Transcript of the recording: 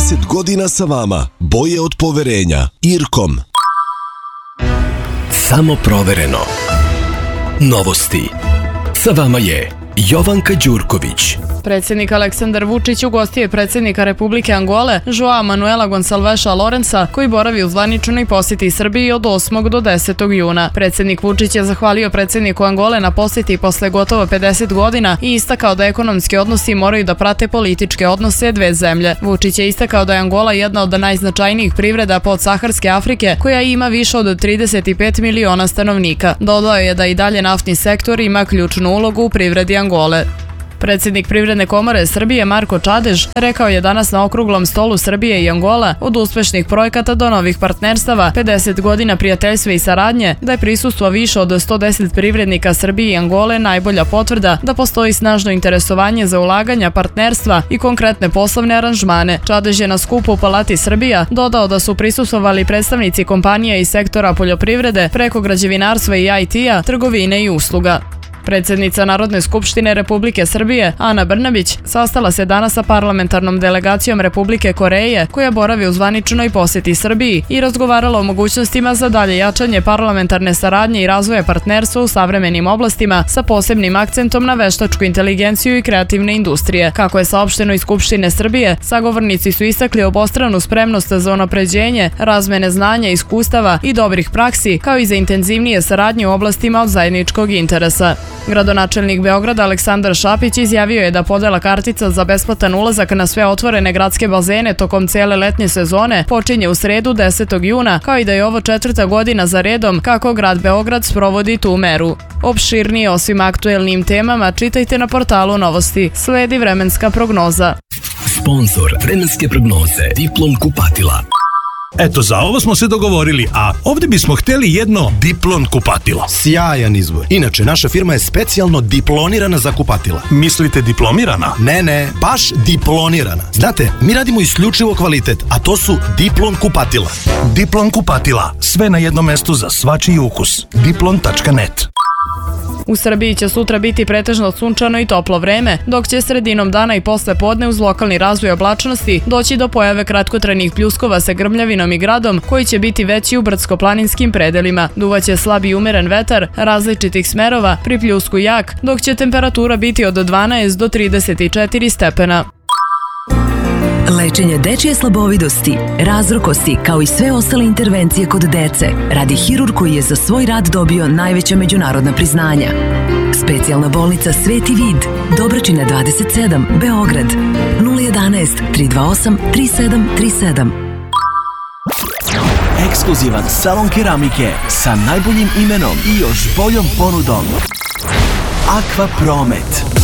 30 godina sa vama. Boje od poverenja. Irkom. Samo provereno. Novosti. Sa vama je Jovanka Đurković. Predsjednik Aleksandar Vučić ugostio je predsjednika Republike Angole, Joao Manuela Gonçalveša Lorenza, koji boravi u zvaničnoj posjeti Srbiji od 8. do 10. juna. Predsjednik Vučić je zahvalio predsjedniku Angole na posjeti posle gotovo 50 godina i istakao da ekonomski odnosi moraju da prate političke odnose dve zemlje. Vučić je istakao da je Angola jedna od najznačajnijih privreda podsaharske Afrike, koja ima više od 35 miliona stanovnika. Dodao je da i dalje naftni sektor ima ključnu ulogu u privredi Angole. Predsjednik Privredne komore Srbije Marko Čadež rekao je danas na okruglom stolu Srbije i Angola od uspešnih projekata do novih partnerstava, 50 godina prijateljstva i saradnje, da je prisustvo više od 110 privrednika Srbije i Angole najbolja potvrda da postoji snažno interesovanje za ulaganja, partnerstva i konkretne poslovne aranžmane. Čadež je na skupu u Palati Srbija dodao da su prisustvovali predstavnici kompanija iz sektora poljoprivrede, preko građevinarstva i IT-a, trgovine i usluga. Predsjednica Narodne skupštine Republike Srbije, Ana Brnabić, sastala se danas sa parlamentarnom delegacijom Republike Koreje, koja boravi u zvaničnoj posjeti Srbiji, i razgovarala o mogućnostima za dalje jačanje parlamentarne saradnje i razvoja partnerstva u savremenim oblastima sa posebnim akcentom na veštačku inteligenciju i kreativne industrije. Kako je saopšteno iz Skupštine Srbije, sagovornici su istakli obostranu spremnost za unapređenje, razmene znanja, iskustava i dobrih praksi, kao i za intenzivnije saradnje u oblastima od zajedničkog interesa. Gradonačelnik Beograda Aleksandar Šapić izjavio je da podela kartica za besplatan ulazak na sve otvorene gradske bazene tokom cijele letnje sezone počinje u sredu 10. juna, kao i da je ovo 4. godina za redom kako grad Beograd sprovodi tu meru. Opširnije o svim aktuelnim temama čitajte na portalu Novosti. Sledi vremenska prognoza. Sponzor vremenske prognoze Diplom kupatila. Eto, za ovo smo se dogovorili, a ovdje bismo htjeli jedno Diplon kupatilo. Sjajan izbor. Inače, naša firma je specijalno diplonirana za kupatila. Mislite diplomirana? Ne, baš diplonirana. Znate, mi radimo isključivo kvalitet, a to su Diplon kupatila. Diplon kupatila. Sve na jednom mestu za svačiji ukus. Diplon.net. U Srbiji će sutra biti pretežno sunčano i toplo vreme, dok će sredinom dana i posle podne uz lokalni razvoj oblačnosti doći do pojave kratkotrajnih pljuskova sa grmljavinom i gradom, koji će biti veći u brdsko-planinskim predelima. Duvaće slab i umeren vetar različitih smerova, pri pljusku jak, dok će temperatura biti od 12 do 34 stepena. Lečenje dečije slabovidosti, razrokosti, kao i sve ostale intervencije kod dece, radi hirurg koji je za svoj rad dobio najveća međunarodna priznanja. Specijalna bolnica Sveti Vid, Dobračina 27, Beograd, 011 328 3737. Ekskluzivan salon keramike sa najboljim imenom i još boljom ponudom. Aqua Promet.